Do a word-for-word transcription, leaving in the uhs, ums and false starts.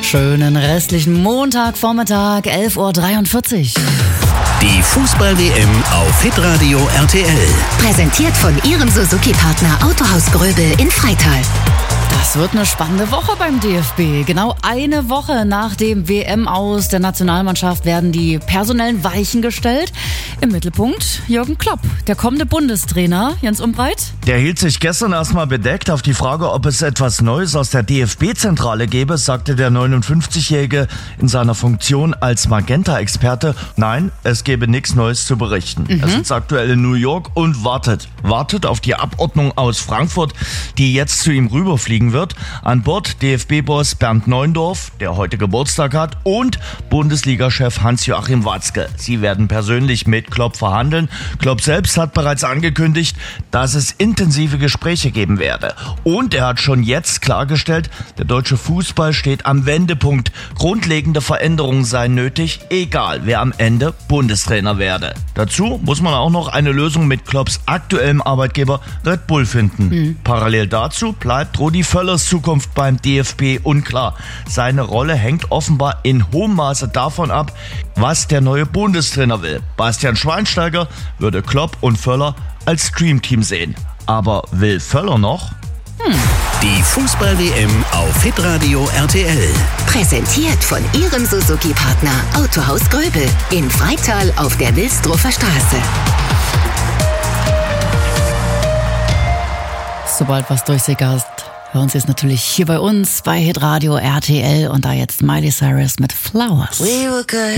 Schönen restlichen Montagvormittag, elf Uhr dreiundvierzig. Die Fußball-W M auf Hitradio R T L. Präsentiert von Ihrem Suzuki-Partner Autohaus Gröbel in Freital. Das wird eine spannende Woche beim D F B. Genau eine Woche nach dem W M-Aus der Nationalmannschaft werden die personellen Weichen gestellt. Im Mittelpunkt Jürgen Klopp, der kommende Bundestrainer. Jens Umbreit? Der hielt sich gestern erstmal bedeckt. Auf die Frage, ob es etwas Neues aus der D F B-Zentrale gäbe, sagte der neunundfünfzigjährige in seiner Funktion als Magenta-Experte: Nein, es gäbe nichts Neues zu berichten. Mhm. Er sitzt aktuell in New York und wartet. Wartet auf die Abordnung aus Frankfurt, die jetzt zu ihm rüberfliegen wird. An Bord D F B-Boss Bernd Neuendorf, der heute Geburtstag hat, und Bundesliga-Chef Hans-Joachim Watzke. Sie werden persönlich mit Klopp verhandeln. Klopp selbst hat bereits angekündigt, dass es intensive Gespräche geben werde. Und er hat schon jetzt klargestellt, der deutsche Fußball steht am Wendepunkt. Grundlegende Veränderungen seien nötig, egal wer am Ende Bundestrainer werde. Dazu muss man auch noch eine Lösung mit Klopps aktuellem Arbeitgeber Red Bull finden. Mhm. Parallel dazu bleibt Rudi Völlers Zukunft beim D F B unklar. Seine Rolle hängt offenbar in hohem Maße davon ab, was der neue Bundestrainer will. Bastian Schweinsteiger würde Klopp und Völler als Dreamteam sehen. Aber will Völler noch? Hm. Die Fußball-W M auf Hitradio R T L. Präsentiert von Ihrem Suzuki-Partner Autohaus Gröbel in Freital auf der Wilsdruffer Straße. Sobald was durchsickert, hören Sie es natürlich hier bei uns bei Hitradio R T L und da jetzt Miley Cyrus mit Flowers. We were good.